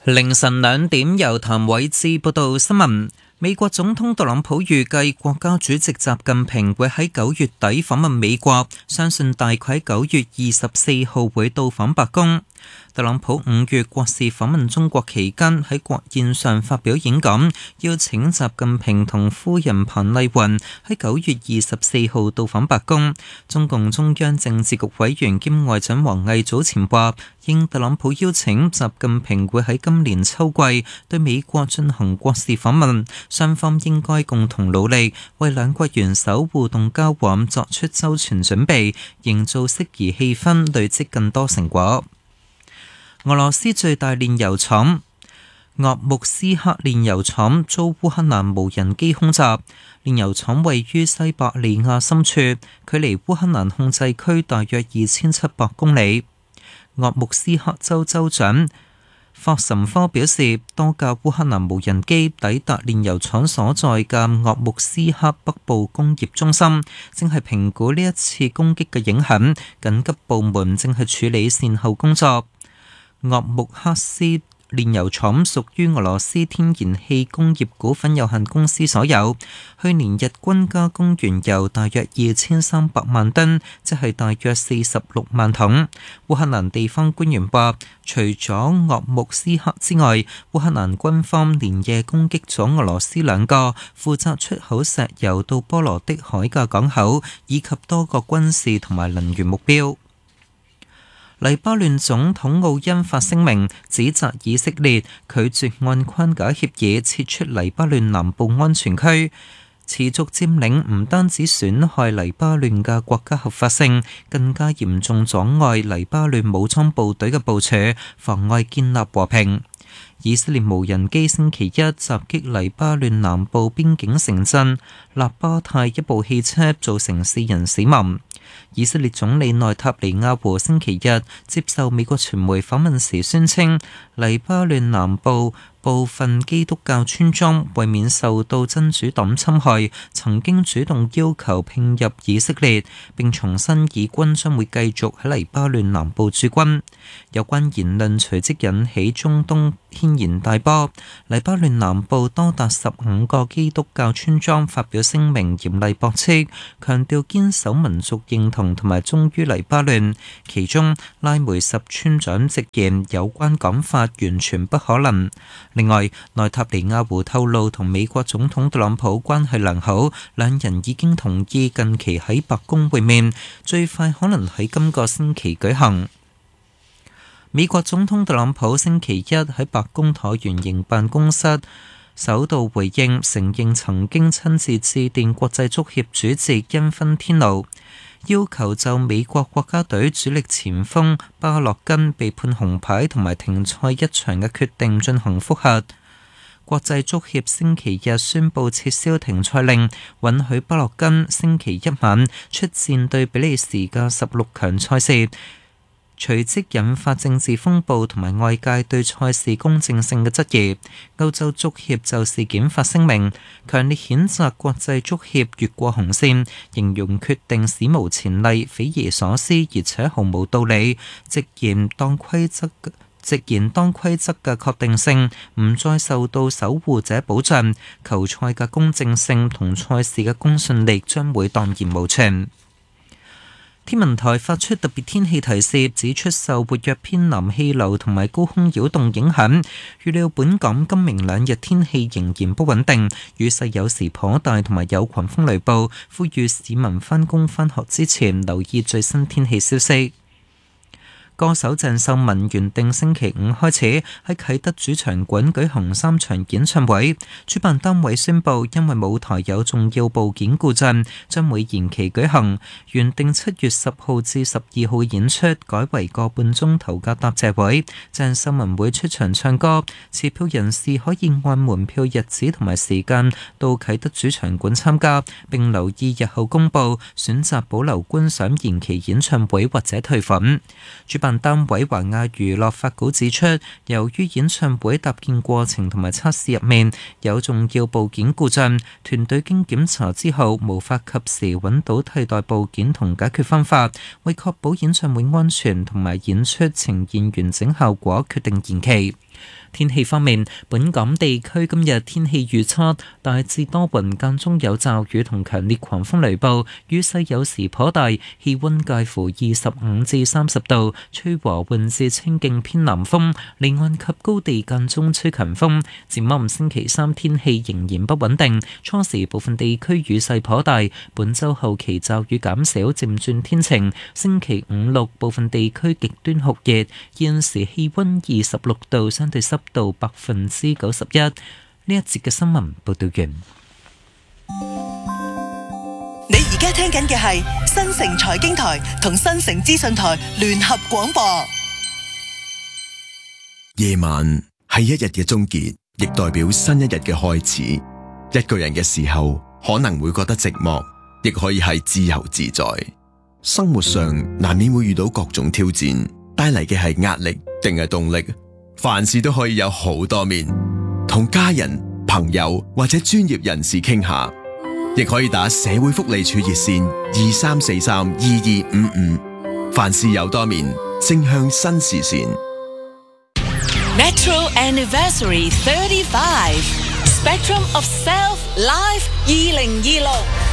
凌晨2點，由譚偉智報道新聞。美國總統特朗普預計國家主席習近平會喺9月底訪問美國，相信大概喺9月24號會到訪白宮。特朗普5月國事訪問中國期間喺國宴上發表演講，邀請習近平同夫人彭麗雲喺9月24號到訪白宮。中共中央政治局委員兼外長王毅早前話，應特朗普邀請，習近平會喺今年秋季對美國進行國事訪問，雙方應該共同努力，為兩國元首互動交往作出周全準備，營造適宜氣氛，累積更多成果。俄羅斯最大煉油廠鄂木斯克煉油廠遭烏克蘭無人機空襲。煉油廠位於西伯利亞深處，距離烏克蘭控制區大約2700公里。鄂木斯克州州長霍什科表示，多架烏克蘭無人機抵達煉油廠所在嘅鄂木斯克北部工業中心，正係評估呢一次攻擊嘅影響，緊急部門正係處理善後工作。鄂木克斯煉油廠屬於俄羅斯天然氣工業股份有限公司所有，去年日均加工原油大約2300萬噸，即係大約46萬桶。烏克蘭地方官員話，除咗鄂木斯克之外，烏克蘭軍方連夜攻擊咗俄羅斯2個負責出口石油到波羅的海嘅港口，以及多個軍事同埋能源目標。黎巴嫩總統奧恩發聲明，指責以色列拒絕按框架協議撤出黎巴嫩南部安全區，持續佔領唔單止損害黎巴嫩嘅國家合法性，更加嚴重阻礙黎巴嫩武裝部隊嘅部署，妨礙建立和平。以色列無人機星期一襲擊黎巴嫩南部邊境城鎮納巴泰一部汽車，造成4人死亡。以色列總理內塔尼亞胡星期日接受美國傳媒訪問時宣稱，黎巴嫩南部部分基督教村莊為免受到真主黨侵害，曾經主動要求併入以色列，並重申以軍將會繼續喺黎巴嫩南部駐軍。有關言論隨即引起中東軒然大波，黎巴嫩南部多達15個基督教村莊發表聲明嚴厲駁斥，強調堅守民族認同同埋忠於黎巴嫩。其中拉梅什村長直言有關講法完全不可能。另外，內塔尼亞胡透露同美國總統特朗普關係良好，兩人已經同意近期喺白宮會面，最快可能喺今個星期舉行。美國總統特朗普星期一喺白宮橢圓形辦公室首度回應，承認曾經親自致電國際足協主席因芬天奴，要求就美國國家隊主力前鋒巴洛根被判紅牌同埋停賽1場嘅決定進行覆核。國際足協星期日宣布撤銷停賽令，允許巴洛根星期一晚出戰對比利時嘅16強賽事，隨即引發政治風暴同埋外界對賽事公正性嘅質疑。歐洲足協就事件發聲明，強烈譴責國際足協越過紅線，形容決定史無前例、匪夷所思，而且毫無道理，直言當規則嘅確定性唔再受到守護者保障，球賽嘅公正性同賽事嘅公信力將會蕩然無存。天文台發出特別天氣提示，指出受活躍偏南氣流同埋高空擾動影響，預料本港今明2日天氣仍然不穩定，雨勢有時頗大，同埋有狂風雷暴。呼籲市民返工返學之前留意最新天氣消息。歌手鄭秀文原定星期5開始喺啟德主場館舉行3場演唱會，主辦單位宣布因為舞台有重要部件故障，將會延期舉行。原定7月10號至12號演出改為個半鐘頭嘅答謝會，鄭秀文會出場唱歌，持票人士可以按門票日子同埋時間到啟德主場館參加，並留意日後公佈選擇保留觀賞延期演唱會或者退款。主辦單位華亞娛樂發稿指出，由於演唱會搭建過程同埋測試入面有重要部件故障，團隊經檢查之後無法及時揾到替代部件同解決方法，為確保演唱會安全同埋演出呈現完整效果，決定延期。 天氣方面，本港地區今日天氣預測大致多雲，間中有驟雨同強烈狂風雷暴，雨勢有時頗大，氣溫介乎25至30度，吹和緩至清勁偏南風，離岸及高地間中吹強風。展望星期三天氣仍然不穩定，初時部分地區雨勢頗大，本週後期驟雨減少，漸轉天晴。星期5、6部分地區極端酷熱，現時氣溫26度，相對濕度91%。呢一節嘅新聞報道完。 你而家聽緊嘅係新城財經台同新城資訊台聯合廣播。 夜晚係一日嘅終結，亦代表新一日嘅開始。一個人嘅時候可能會覺得寂寞，亦可以係自由自在。生活上難免會遇到各種挑戰，帶嚟嘅係壓力定係動力？凡事都可以有好多面，同家人、朋友或者專業人士傾下，亦可以打社會福利處熱線23432255。凡事有多面，正向新視線。 Metro Anniversary 35 Spectrum of Self Live 2026。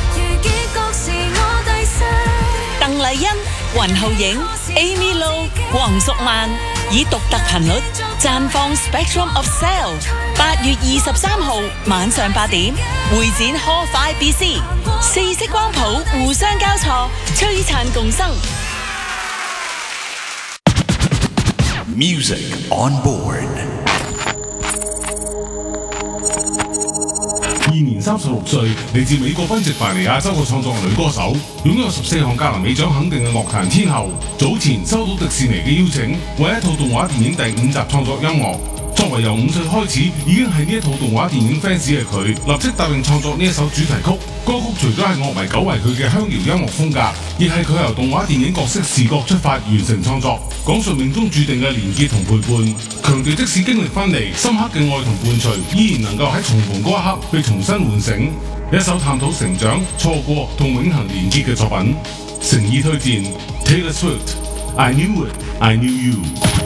鄧麗欣、雲浩影、Amy Lo、黃淑曼以獨特頻率綻放 Spectrum of Self。8月23號晚上8點，會展 Hall 5 BC， 四色光譜互相交錯，璀璨共生。 Music on board。 現年36歲，嚟自美國賓夕凡尼亞州嘅創作女歌手，擁有14項格林美獎肯定嘅樂壇天后。早前收到迪士尼嘅邀請，為一套動畫電影第5集創作音樂。作為由5歲開始已經係呢一套動畫電影 fans 嘅佢，立即答應創作呢一首主題曲。歌曲除咗係樂迷久違佢嘅鄉謠音樂風格，亦係佢由動畫電影角色視覺出發完成創作，講述命中注定嘅連結同陪伴，強調即使經歷分離，深刻嘅愛同伴隨依然能夠喺重逢嗰一刻被重新喚醒。一首探討成長、錯過同永恆連結嘅作品，誠意推薦 Taylor Swift I Knew It, I Knew You。